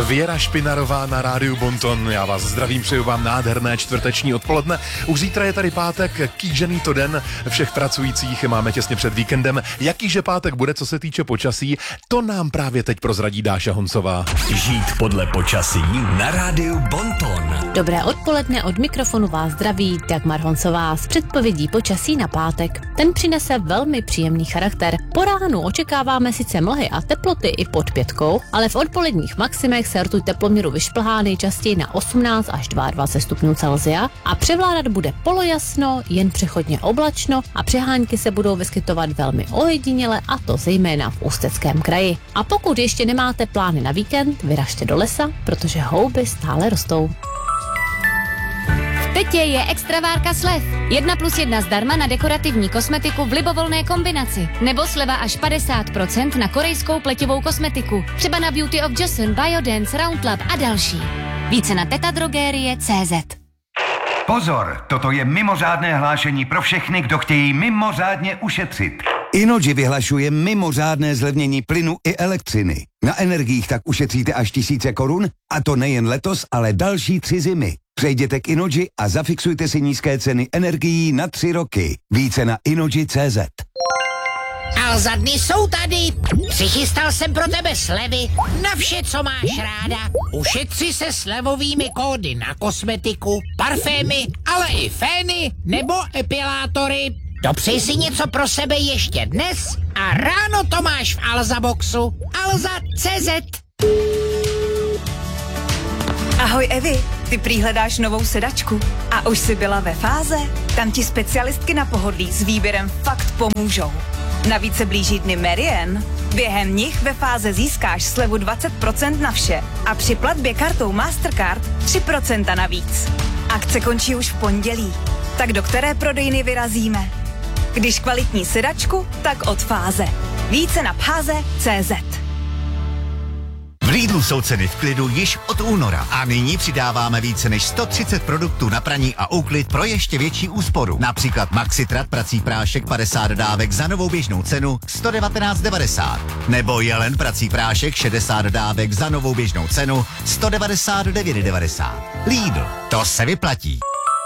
Věra Špinarová na rádiu Bonton. Já vás zdravím, přeju vám nádherné čtvrteční odpoledne. Už zítra je tady pátek, kýžený to den všech pracujících, máme těsně před víkendem. Jakýže pátek bude, co se týče počasí, to nám právě teď prozradí Dáša Honcová. Žít podle počasí na rádiu Bonton. Dobré odpoledne, od mikrofonu vás zdraví Dagmar Honcová s předpovědí počasí na pátek. Ten přinese velmi příjemný charakter. Po ránu očekáváme sice mlhy a teploty i pod 5, ale v odpoledních maximech se rtuť teploměru vyšplhá nejčastěji na 18 až 22 stupňů Celsia a převládat bude polojasno, jen přechodně oblačno a přehánky se budou vyskytovat velmi ojediněle, a to zejména v Ústeckém kraji. A pokud ještě nemáte plány na víkend, vyražte do lesa, protože houby stále rostou. V Tetě je extravárka slev. 1+1 zdarma na dekorativní kosmetiku v libovolné kombinaci. Nebo sleva až 50% na korejskou pletivou kosmetiku. Třeba na Beauty of Joseon, Biodance, Roundlab a další. Více na tetadrogerie.cz. Pozor, toto je mimořádné hlášení pro všechny, kdo chtějí mimořádně ušetřit. Inoji vyhlašuje mimořádné zlevnění plynu i elektřiny. Na energiích tak ušetříte až 1000 korun, a to nejen letos, ale další 3 zimy. Přejděte k Inoji a zafixujte si nízké ceny energií na 3 roky. Více na inoji.cz. Alza, dny jsou tady. Přichystal jsem pro tebe slevy na vše, co máš ráda. Ušetři se slevovými kódy na kosmetiku, parfémy, ale i fény nebo epilátory. Dopřej si něco pro sebe ještě dnes a ráno to máš v Alza Boxu. Alza.cz. Ahoj Evi, ty prý hledáš novou sedačku a už jsi byla ve Fáze? Tam ti specialistky na pohodlí s výběrem fakt pomůžou. Navíc se blíží dny Marian. Během nich ve Fáze získáš slevu 20% na vše a při platbě kartou Mastercard 3% navíc. Akce končí už v pondělí. Tak do které prodejny vyrazíme? Když kvalitní sedačku, tak od Fáze. Více na phaze.cz. V Lidlu jsou ceny v klidu již od února a nyní přidáváme více než 130 produktů na praní a úklid pro ještě větší úsporu. Například Maxitrat prací prášek 50 dávek za novou běžnou cenu 119,90. Nebo Jelen prací prášek 60 dávek za novou běžnou cenu 199,90. Lidl, to se vyplatí.